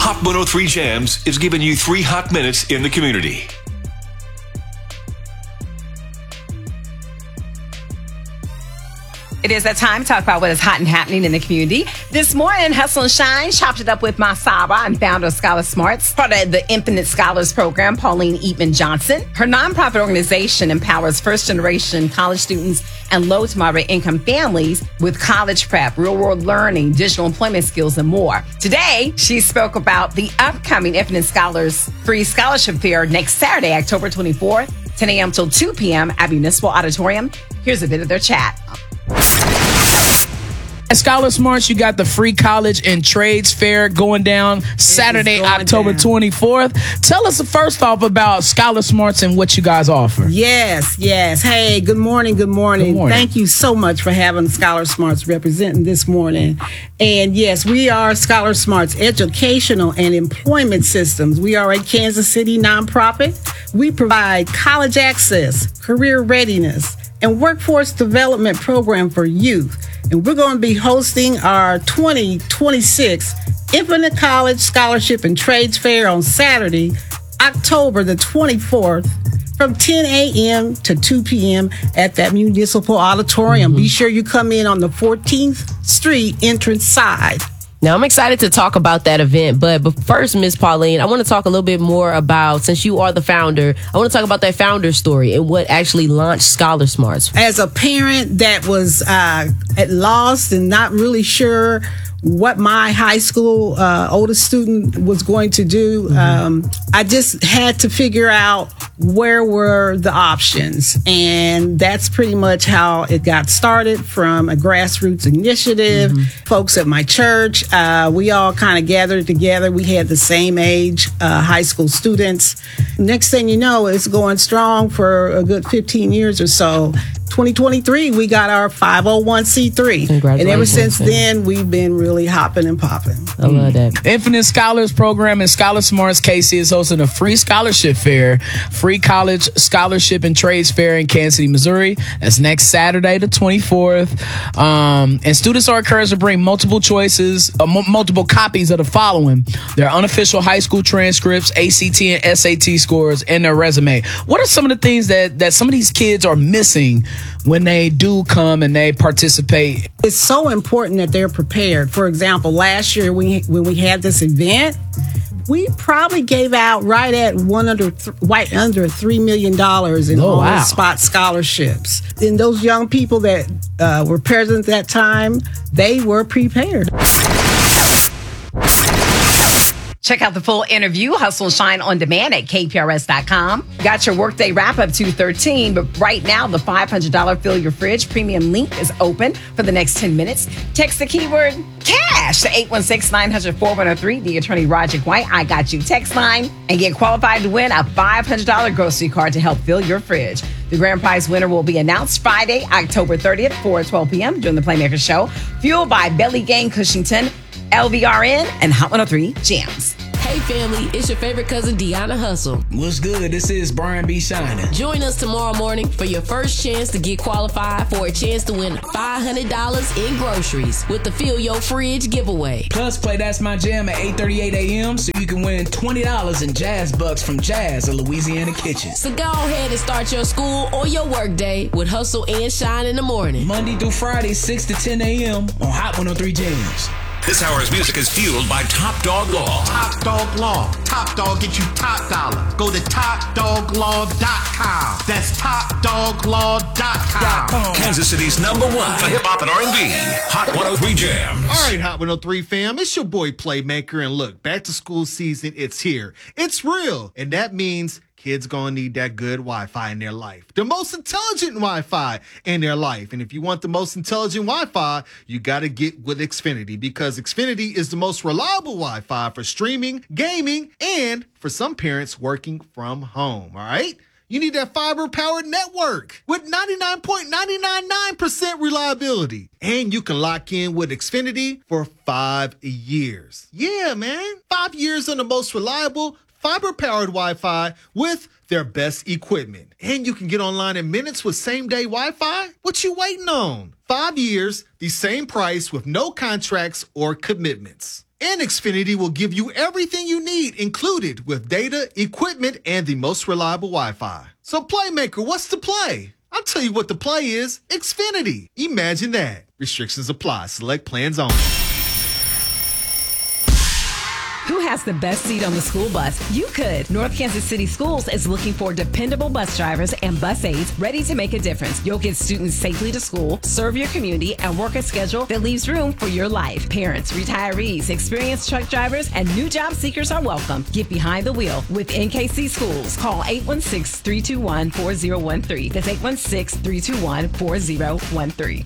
Hot 103 Jams is giving you 3 hot minutes in the community. It is that time to talk about what is hot and happening in the community. This morning, Hustle and Shine chopped it up with my Saba and founder of Scholar Smarts, part of the Infinite Scholars Program, Pauline Eatman Johnson. Her nonprofit organization empowers first-generation college students and low to moderate income families with college prep, real-world learning, digital employment skills, and more. Today, she spoke about the upcoming Infinite Scholars Free Scholarship Fair next Saturday, October 24th, 10 a.m. till 2 p.m. at Municipal Auditorium. Here's a bit of their chat. At Scholar Smarts, you got the free college and trades fair going down Saturday, October 24th. Tell us first off about Scholar Smarts and what you guys offer. Yes. Hey, good morning. Thank you so much for having Scholar Smarts representing this morning. And yes, we are Scholar Smarts Educational and Employment Systems. We are a Kansas City nonprofit. We provide college access, career readiness, and workforce development program for youth. And we're going to be hosting our 2026 Infinite College Scholarship and Trades Fair on Saturday, October the 24th, from 10 a.m. to 2 p.m. at that Municipal Auditorium. Be sure you come in on the 14th Street entrance side. Now, I'm excited to talk about that event, but first, Ms. Pauline, I want to talk a little bit more about, since you are the founder, I want to talk about that founder story and what actually launched Scholar Smarts. As a parent that was at lost and not really sure what my high school oldest student was going to do, I just had to figure out where were the options. And that's pretty much how it got started, from a grassroots initiative. Folks at my church, we all kind of gathered together. We had the same age high school students. Next thing you know, it's going strong for a good 15 years or so. 2023, we got our 501c3. And ever since then, we've been really hopping and popping. I love that. Infinite Scholars Program and Scholar Smarts KC is hosting a free scholarship fair, free college scholarship and trades fair in Kansas City, Missouri. That's next Saturday, the 24th. And students are encouraged to bring multiple choices, multiple copies of the following: their unofficial high school transcripts, ACT and SAT scores, and their resume. What are some of the things that some of these kids are missing when they do come and they participate? It's so important that they're prepared. For example, last year when we had this event, we probably gave out right at under $3 million in on-the-spot scholarships. And those young people that were present at that time, they were prepared. Check out the full interview, Hustle and Shine on demand at kprs.com. Got your workday wrap-up 2:13, but right now the $500 Fill Your Fridge premium link is open for the next 10 minutes. Text the keyword CASH to 816-900-4103. The attorney Roger White, I got you text line, and get qualified to win a $500 grocery card to help fill your fridge. The grand prize winner will be announced Friday, October 30th, 4:12 p.m. during the Playmaker Show, fueled by Belly Gang Cushington, LVRN, and Hot 103 Jams. Hey family, it's your favorite cousin Deanna Hustle. What's good? This is Brian B. Shining. Join us tomorrow morning for your first chance to get qualified for a chance to win $500 in groceries with the Fill Your Fridge giveaway. Plus, play That's My Jam at 8:38 a.m. so you can win $20 in Jazz Bucks from Jazz, a Louisiana Kitchen. So go ahead and start your school or your work day with Hustle and Shine in the morning. Monday through Friday, 6 to 10 a.m. on Hot 103 Jams. This hour's music is fueled by Top Dog Law. Top Dog Law. Top Dog get you top dollar. Go to TopDogLaw.com. That's TopDogLaw.com. Kansas City's #1 for hip-hop and R&B. Hot 103 Jams. All right, Hot 103 fam, it's your boy Playmaker, and look, back to school season, it's here. It's real, and that means kids gonna need that good Wi-Fi in their life. The most intelligent Wi-Fi in their life. And if you want the most intelligent Wi-Fi, you gotta get with Xfinity, because Xfinity is the most reliable Wi-Fi for streaming, gaming, and for some parents working from home, all right? You need that fiber-powered network with 99.999% reliability. And you can lock in with Xfinity for 5 years. Yeah, man. 5 years on the most reliable fiber-powered Wi-Fi with their best equipment. And you can get online in minutes with same-day Wi-Fi. What you waiting on? 5 years, the same price with no contracts or commitments. And Xfinity will give you everything you need included with data, equipment, and the most reliable Wi-Fi. So Playmaker, what's the play? I'll tell you what the play is. Xfinity. Imagine that. Restrictions apply. Select plans only. Who has the best seat on the school bus? You could. North Kansas City Schools is looking for dependable bus drivers and bus aides ready to make a difference. You'll get students safely to school, serve your community, and work a schedule that leaves room for your life. Parents, retirees, experienced truck drivers, and new job seekers are welcome. Get behind the wheel with NKC Schools. Call 816-321-4013. That's 816-321-4013.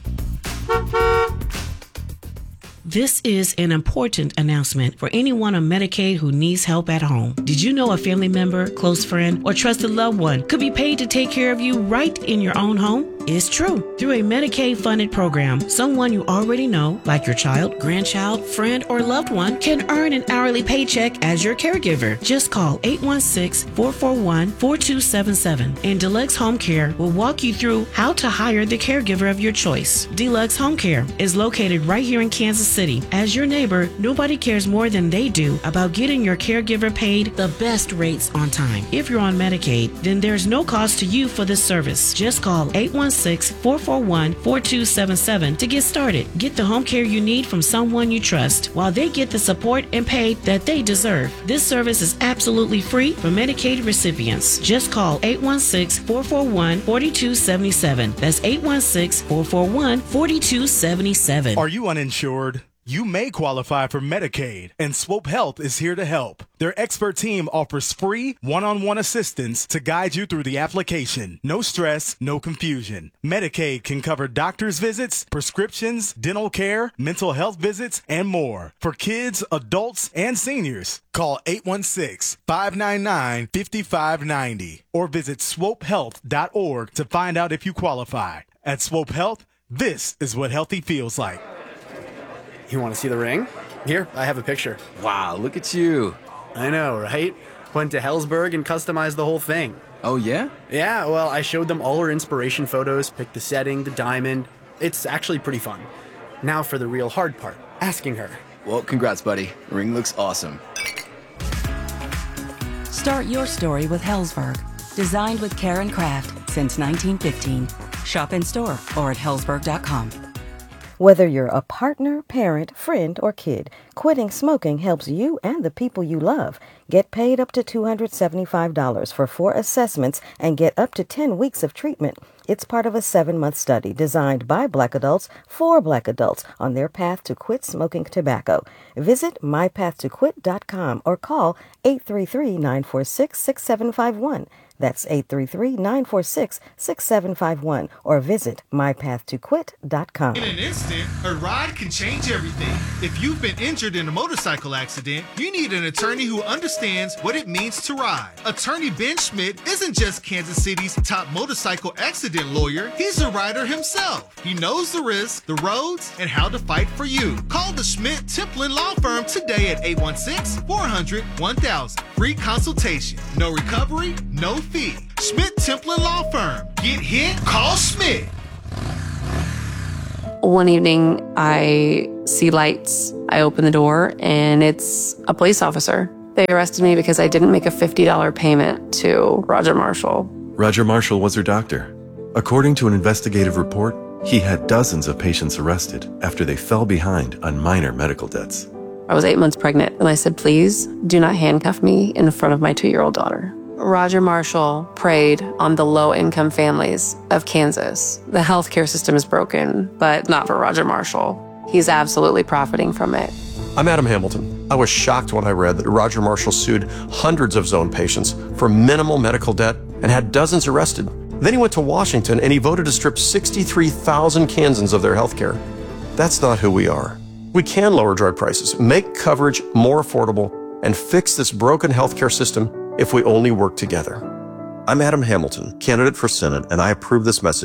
This is an important announcement for anyone on Medicaid who needs help at home. Did you know a family member, close friend, or trusted loved one could be paid to take care of you right in your own home? It's true. Through a Medicaid-funded program, someone you already know, like your child, grandchild, friend, or loved one, can earn an hourly paycheck as your caregiver. Just call 816-441-4277, and Deluxe Home Care will walk you through how to hire the caregiver of your choice. Deluxe Home Care is located right here in Kansas City. As your neighbor, nobody cares more than they do about getting your caregiver paid the best rates on time. If you're on Medicaid, then there's no cost to you for this service. Just call 816-441-4277 to get started. Get the home care you need from someone you trust while they get the support and pay that they deserve. This service is absolutely free for Medicaid recipients. Just call 816-441-4277. That's 816-441-4277. Are you uninsured? You may qualify for Medicaid, and Swope Health is here to help. Their expert team offers free one-on-one assistance to guide you through the application. No stress, no confusion. Medicaid can cover doctor's visits, prescriptions, dental care, mental health visits, and more. For kids, adults, and seniors, call 816-599-5590 or visit swopehealth.org to find out if you qualify. At Swope Health, this is what healthy feels like. You want to see the ring? Here, I have a picture. Wow, look at you. I know, right? Went to Hellsberg and customized the whole thing. Oh, yeah? Yeah, well, I showed them all our inspiration photos, picked the setting, the diamond. It's actually pretty fun. Now for the real hard part, asking her. Well, congrats, buddy. The ring looks awesome. Start your story with Hellsberg. Designed with care and craft since 1915. Shop in store or at hellsberg.com. Whether you're a partner, parent, friend, or kid, quitting smoking helps you and the people you love. Get paid up to $275 for 4 assessments and get up to 10 weeks of treatment. It's part of a 7-month study designed by Black adults for Black adults on their path to quit smoking tobacco. Visit mypathtoquit.com or call 833-946-6751. That's 833-946-6751 or visit mypathtoquit.com. In an instant, a ride can change everything. If you've been injured in a motorcycle accident, you need an attorney who understands what it means to ride. Attorney Ben Schmidt isn't just Kansas City's top motorcycle accident lawyer. He's a rider himself. He knows the risks, the roads, and how to fight for you. Call the Schmidt Templin Law Firm today at 816-400-1000. Free consultation. No recovery, no fee. Schmidt Templin Law Firm. Get hit? Call Schmidt. One evening, I see lights. I open the door, and it's a police officer. They arrested me because I didn't make a $50 payment to Roger Marshall. Roger Marshall was her doctor. According to an investigative report, he had dozens of patients arrested after they fell behind on minor medical debts. I was 8 months pregnant, and I said, please do not handcuff me in front of my 2-year-old daughter. Roger Marshall preyed on the low-income families of Kansas. The healthcare system is broken, but not for Roger Marshall. He's absolutely profiting from it. I'm Adam Hamilton. I was shocked when I read that Roger Marshall sued hundreds of Zone patients for minimal medical debt and had dozens arrested. Then he went to Washington and he voted to strip 63,000 Kansans of their health care. That's not who we are. We can lower drug prices, make coverage more affordable, and fix this broken healthcare system if we only work together. I'm Adam Hamilton, candidate for Senate, and I approve this message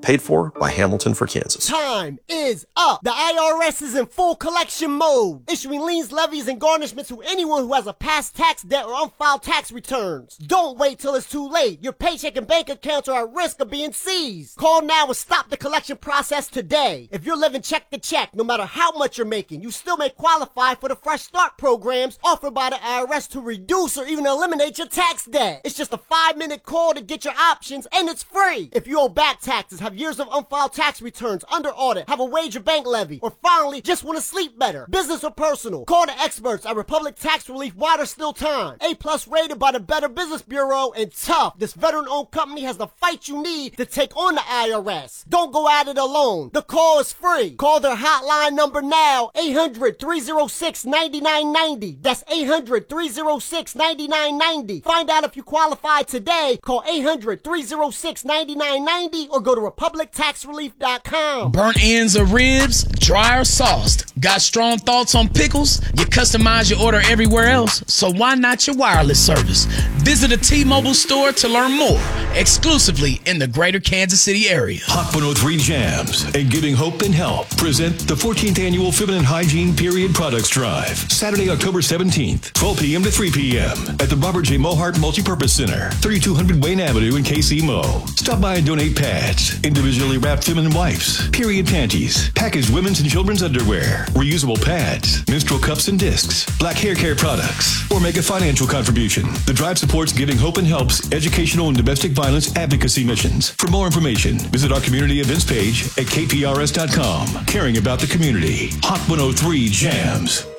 Paid for by Hamilton for Kansas. Time is up. The IRS is in full collection mode, issuing liens, levies, and garnishments to anyone who has a past tax debt or unfiled tax returns. Don't wait till it's too late. Your paycheck and bank accounts are at risk of being seized. Call now and stop the collection process today. If you're living check to check, no matter how much you're making, you still may qualify for the Fresh Start programs offered by the IRS to reduce or even eliminate your tax debt. It's just a 5-minute call to get your options, and it's free. If you owe back taxes, have years of unfiled tax returns, under audit, have a wage or bank levy, or finally just want to sleep better, business or personal, call the experts at Republic Tax Relief while there's still time. A+ rated by the Better Business Bureau, and tough. This veteran-owned company has the fight you need to take on the IRS. Don't go at it alone. The call is free. Call their hotline number now, 800-306-9990. That's 800-306-9990. Find out if you qualify today. Call 800-306-9990 or go to republictaxrelief.com. Burnt ends of ribs, dry or sauced. Got strong thoughts on pickles? You customize your order everywhere else, so why not your wireless service? Visit a T-Mobile store to learn more, exclusively in the greater Kansas City area. Hot 103 Jams and Giving Hope and Help present the 14th Annual Feminine Hygiene Period Products Drive, Saturday, October 17th, 12 p.m. to 3 p.m. at the Robert J. Mohart Multipurpose Center, 3200 Wayne Avenue in KC Mo. Stop by and donate pads, individually wrapped feminine wipes, period panties, packaged women's and children's underwear, reusable pads, menstrual cups and discs, black hair care products, or make a financial contribution. The drive supports Giving Hope and Help's educational and domestic violence advocacy missions. For more information, visit our community events page at kprs.com. Caring about the community. Hot 103 Jams.